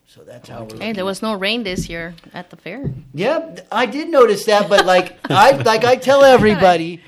So that's how we're. Hey, there was no rain this year at the fair. Yeah, I did notice that, but I tell everybody,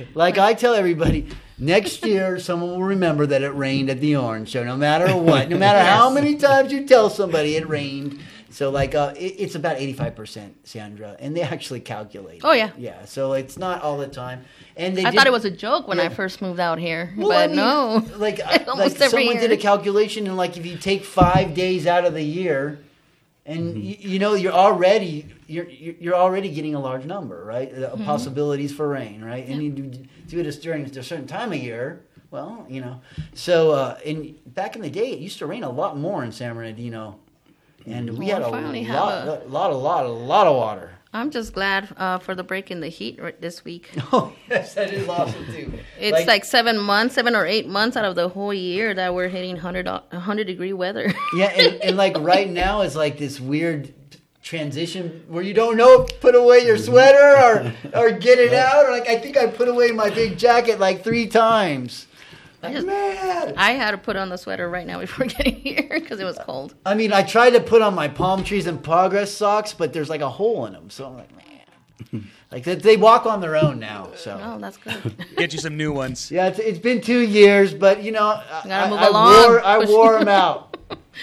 next year someone will remember that it rained at the Orange Show, no matter what, no matter how many times you tell somebody it rained. So it's about 85%, Sandra, and they actually calculate. Oh yeah, yeah. So it's not all the time. And I thought it was a joke when I first moved out here, but no. Someone did a calculation, and if you take 5 days out of the year. And you're already getting a large number, right? Possibilities for rain, right? And you do it during a certain time of year. Well, So and back in the day, it used to rain a lot more in San Bernardino, and we had a lot of water. I'm just glad for the break in the heat this week. Oh, yes, that is awesome, too. It's 7 or 8 months out of the whole year that we're hitting 100-degree weather. Yeah, and right now it's this weird transition where you don't know if put away your sweater or get it out. Or I think I put away my big jacket 3 times. I had to put on the sweater right now before getting here because it was cold. I mean, I tried to put on my Palm Trees and Progress socks, but there's a hole in them. So I'm man. They walk on their own now. So oh, that's good. Get you some new ones. Yeah, it's been 2 years, but I wore them out.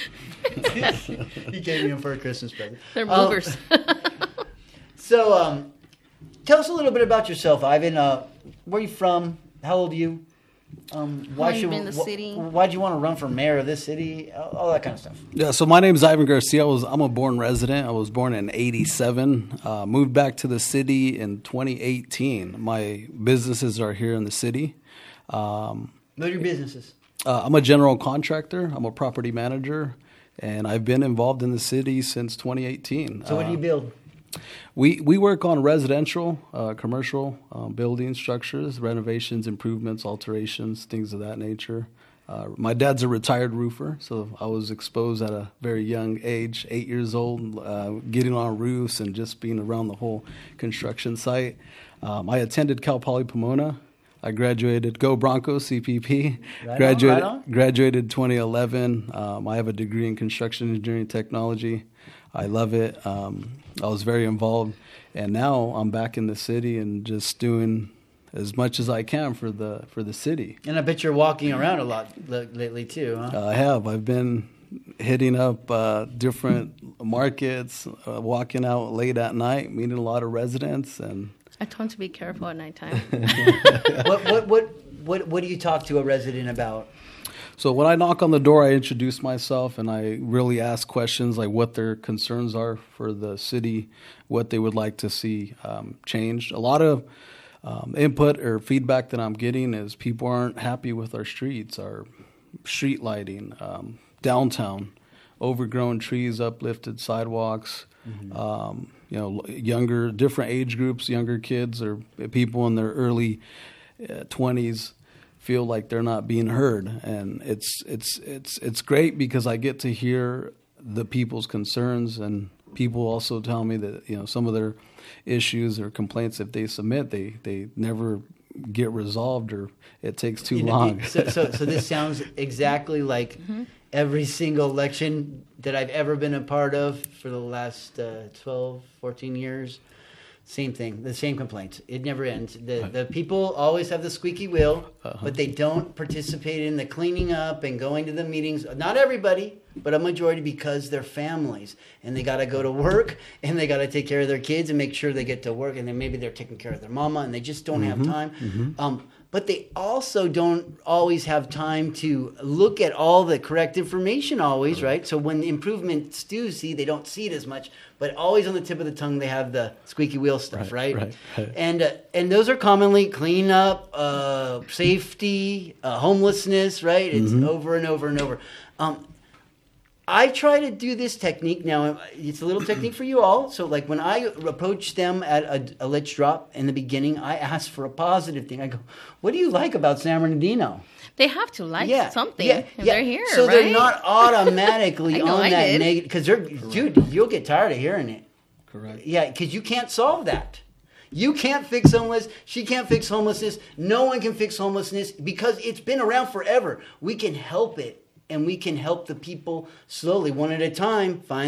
He gave me them for a Christmas present. They're movers. So, tell us a little bit about yourself, Ivan. Where are you from? How old are you? Why'd you want to run for mayor of this city? All that kind of stuff. Yeah, so my name is Ivan Garcia. I'm a born resident. I was born in 1987. Moved back to the city in 2018. My businesses are here in the city. What are your businesses? I'm a general contractor. I'm a property manager, and I've been involved in the city since 2018. So what do you build? We work on residential, commercial building structures, renovations, improvements, alterations, things of that nature. My dad's a retired roofer, so I was exposed at a very young age, 8 years old, getting on roofs and just being around the whole construction site. I attended Cal Poly Pomona. I graduated, go Broncos, CPP. Graduated 2011. I have a degree in construction engineering technology. I love it. I was very involved, and now I'm back in the city and just doing as much as I can for the city. And I bet you're walking around a lot lately too, huh? I have. I've been hitting up different markets, walking out late at night, meeting a lot of residents, and I told him to be careful at nighttime. What do you talk to a resident about? So when I knock on the door, I introduce myself and I really ask questions like what their concerns are for the city, what they would like to see changed. A lot of input or feedback that I'm getting is people aren't happy with our streets, our street lighting, downtown, overgrown trees, uplifted sidewalks, younger, different age groups, younger kids or people in their early 20s. Feel like they're not being heard, and it's great because I get to hear the people's concerns, and people also tell me that some of their issues or complaints, if they submit, they never get resolved or it takes too long. So this sounds exactly like every single election that I've ever been a part of for the last 12, 14 years. Same thing, the same complaints. It never ends. The people always have the squeaky wheel, but they don't participate in the cleaning up and going to the meetings. Not everybody, but a majority, because they're families. And they got to go to work, and they got to take care of their kids and make sure they get to work. And then maybe they're taking care of their mama, and they just don't have time. But they also don't always have time to look at all the correct information always, right? So when improvements do see, they don't see it as much. But always on the tip of the tongue, they have the squeaky wheel stuff, right? And those are commonly cleanup, safety, homelessness, right? It's over and over and over. I try to do this technique. Now, it's a little technique for you all. So, when I approach them at a Let's Drop in the beginning, I ask for a positive thing. I go, what do you like about San Bernardino? They have to like something if they're here, so right? they're not automatically on that negative. Because dude, you'll get tired of hearing it. Correct. Yeah, because you can't solve that. You can't fix homeless. She can't fix homelessness. No one can fix homelessness because it's been around forever. We can help it. And we can help the people slowly, one at a time, find